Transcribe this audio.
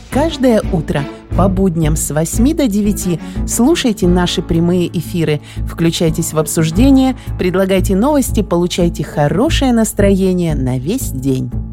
Каждое утро по будням с 8 до 9 слушайте наши прямые эфиры, включайтесь в обсуждение, предлагайте новости, получайте хорошее настроение на весь день.